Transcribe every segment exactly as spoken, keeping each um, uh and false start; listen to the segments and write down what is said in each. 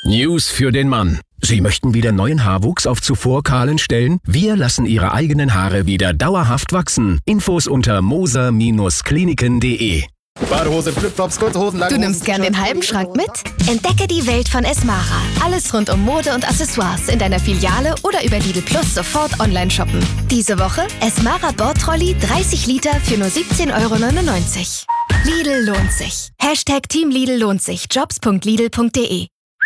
News für den Mann. Sie möchten wieder neuen Haarwuchs auf zuvor kahlen Stellen? Wir lassen Ihre eigenen Haare wieder dauerhaft wachsen. Infos unter moser Bindestrich kliniken punkt de. Badehose, Flipflops, kurze Hosen, lange Du nimmst gern den halben Schrank mit? Entdecke die Welt von Esmara. Alles rund um Mode und Accessoires in deiner Filiale oder über Lidl Plus sofort online shoppen. Diese Woche Esmara Bordtrolley dreißig Liter für nur siebzehn Euro neunundneunzig. Lidl lohnt sich. Hashtag Team Lidl lohnt sich. jobs punkt lidl punkt de.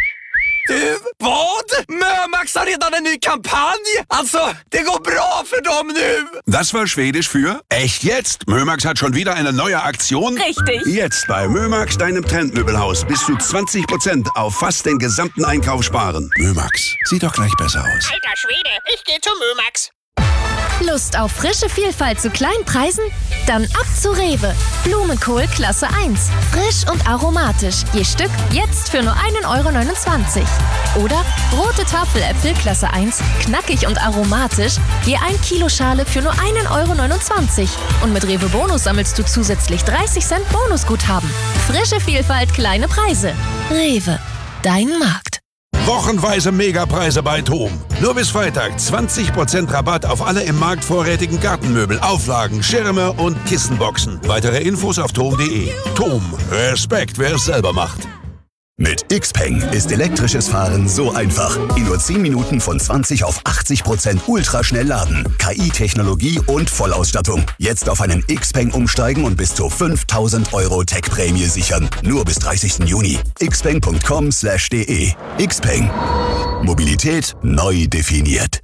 Du, vad? Mörmax har redan en ny kampanj! Alltså, det går bra för dem nu! Das war Schwedisch für echt jetzt? Mörmax hat schon wieder eine neue Aktion? Richtig. Jetzt bei Mörmax, deinem Trendmöbelhaus, bis zu zwanzig Prozent auf fast den gesamten Einkauf sparen. Mörmax, sieht doch gleich besser aus. Alter Schwede, ich geh zu Mörmax. Lust auf frische Vielfalt zu kleinen Preisen? Dann ab zu Rewe. Blumenkohl Klasse eins. Frisch und aromatisch. Je Stück jetzt für nur ein Euro neunundzwanzig. Oder rote Tafeläpfel Klasse eins. Knackig und aromatisch. Je ein Kilo Schale für nur ein Euro neunundzwanzig. Und mit Rewe Bonus sammelst du zusätzlich dreißig Cent Bonusguthaben. Frische Vielfalt, kleine Preise. Rewe. Dein Markt. Wochenweise Megapreise bei Thom. Nur bis Freitag zwanzig Prozent Rabatt auf alle im Markt vorrätigen Gartenmöbel, Auflagen, Schirme und Kissenboxen. Weitere Infos auf thom punkt de. Thom. Respekt, wer es selber macht. Mit Xpeng ist elektrisches Fahren so einfach. In nur zehn Minuten von zwanzig auf achtzig Prozent ultraschnell laden. K I-Technologie und Vollausstattung. Jetzt auf einen Xpeng umsteigen und bis zu fünftausend Euro Tech-Prämie sichern. Nur bis dreißigsten Juni. xpeng punkt com slash de. Xpeng. Mobilität neu definiert.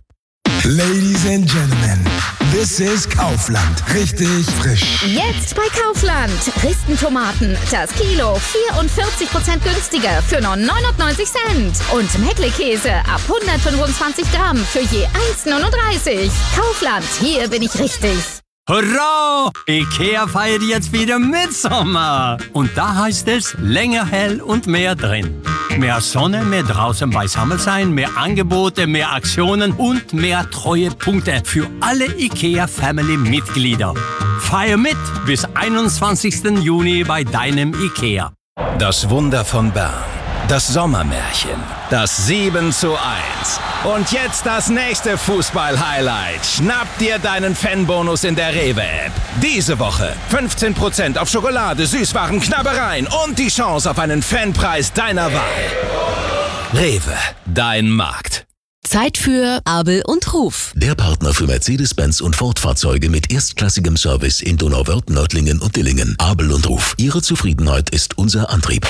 Ladies and Gentlemen, this is Kaufland. Richtig frisch. Jetzt bei Kaufland. Ristentomaten, das Kilo vierundvierzig Prozent günstiger für nur neunundneunzig Cent. Und Meckle-Käse ab hundertfünfundzwanzig Gramm für je eins neununddreißig. Kaufland, hier bin ich richtig. Hurra! Ikea feiert jetzt wieder Mitsommer. Und da heißt es länger hell und mehr drin. Mehr Sonne, mehr draußen beisammen sein, mehr Angebote, mehr Aktionen und mehr Treuepunkte für alle Ikea-Family-Mitglieder. Feier mit bis einundzwanzigsten Juni bei deinem Ikea. Das Wunder von Bern. Das Sommermärchen. Das sieben zu eins. Und jetzt das nächste Fußball-Highlight. Schnapp dir deinen Fanbonus in der Rewe-App. Diese Woche fünfzehn Prozent auf Schokolade, Süßwaren, Knabbereien und die Chance auf einen Fanpreis deiner Wahl. Rewe, dein Markt. Zeit für Abel und Ruf. Der Partner für Mercedes-Benz und Ford-Fahrzeuge mit erstklassigem Service in Donauwörth, Nördlingen und Dillingen. Abel und Ruf. Ihre Zufriedenheit ist unser Antrieb.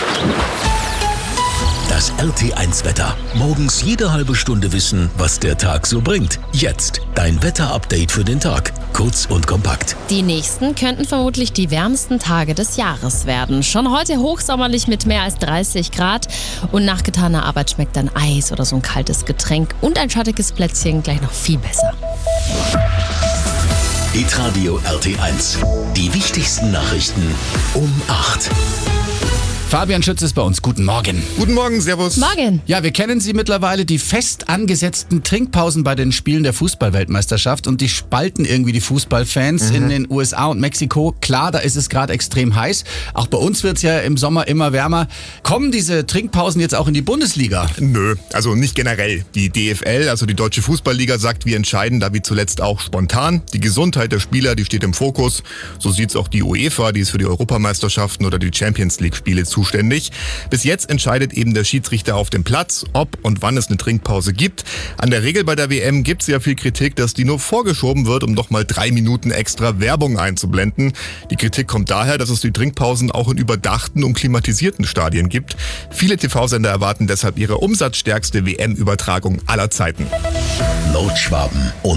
Das R T eins Wetter. Morgens jede halbe Stunde wissen, was der Tag so bringt. Jetzt dein Wetter-Update für den Tag. Kurz und kompakt. Die nächsten könnten vermutlich die wärmsten Tage des Jahres werden. Schon heute hochsommerlich mit mehr als dreißig Grad. Und nach getaner Arbeit schmeckt dann Eis oder so ein kaltes Getränk und ein schattiges Plätzchen gleich noch viel besser. Hitradio R T eins. Die wichtigsten Nachrichten um acht. Fabian Schütz ist bei uns. Guten Morgen. Guten Morgen, servus. Morgen. Ja, wir kennen Sie mittlerweile, die fest angesetzten Trinkpausen bei den Spielen der Fußball-Weltmeisterschaft, und die spalten irgendwie die Fußballfans mhm. in den U S A und Mexiko. Klar, da ist es gerade extrem heiß. Auch bei uns wird es ja im Sommer immer wärmer. Kommen diese Trinkpausen jetzt auch in die Bundesliga? Nö, also nicht generell. Die D F L, also die Deutsche Fußballliga, sagt, wir entscheiden da wie zuletzt auch spontan. Die Gesundheit der Spieler, die steht im Fokus. So sieht's auch die UEFA, die ist für die Europameisterschaften oder die Champions League-Spiele zu zuständig. Bis jetzt entscheidet eben der Schiedsrichter auf dem Platz, ob und wann es eine Trinkpause gibt. An der Regel bei der W M gibt es ja viel Kritik, dass die nur vorgeschoben wird, um doch mal drei Minuten extra Werbung einzublenden. Die Kritik kommt daher, dass es die Trinkpausen auch in überdachten und klimatisierten Stadien gibt. Viele T V-Sender erwarten deshalb ihre umsatzstärkste W M-Übertragung aller Zeiten. Nordschwaben und